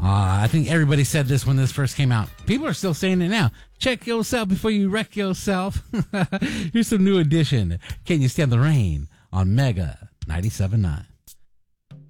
I think everybody said this when this first came out. People are still saying it now. Check yourself before you wreck yourself. Here's some new edition. Can You Stand the Rain on Mega 97.9.